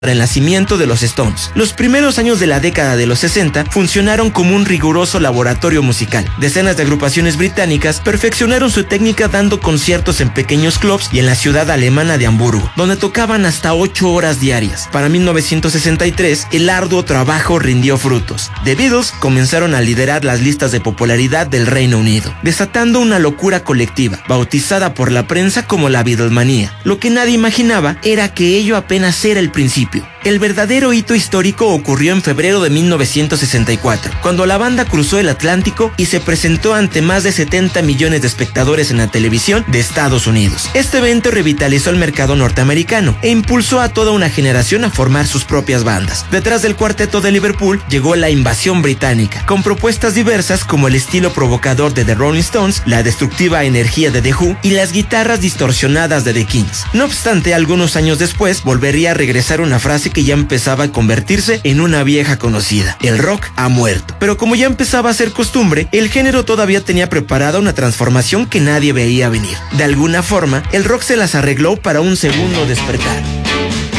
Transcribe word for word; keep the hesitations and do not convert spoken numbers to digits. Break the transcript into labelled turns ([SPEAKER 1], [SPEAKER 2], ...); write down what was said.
[SPEAKER 1] para el nacimiento de los Stones. Los primeros años de la década de los sesenta funcionaron como un riguroso laboratorio musical. Decenas de agrupaciones británicas perfeccionaron su técnica dando conciertos en pequeños clubs y en la ciudad alemana de Hamburgo, donde tocaban hasta ocho horas diarias. Para mil novecientos sesenta y tres, el arduo trabajo rindió frutos. The Beatles comenzaron a liderar las listas de popularidad del Reino Unido, desatando una locura colectiva, bautizada por la prensa como la Beatlemanía. Lo que nadie imaginaba era que ello apenas era el principio. El verdadero hito histórico ocurrió en febrero de mil novecientos sesenta y cuatro, cuando la banda cruzó el Atlántico y se presentó ante más de setenta millones de espectadores en la televisión de Estados Unidos. Este evento revitalizó el mercado norteamericano e impulsó a toda una generación a formar sus propias bandas. Detrás del cuarteto de Liverpool llegó la invasión británica, con propuestas diversas como el estilo provocador de The Rolling Stones, la destructiva energía de The Who y las guitarras distorsionadas de The Kings. No obstante, algunos años después volvería a regresar una frase que ya empezaba a convertirse en una vieja conocida: el rock ha muerto. Pero como ya empezaba a ser costumbre, el género todavía tenía preparada una transformación que nadie veía venir. De alguna forma, el rock se las arregló para un segundo despertar.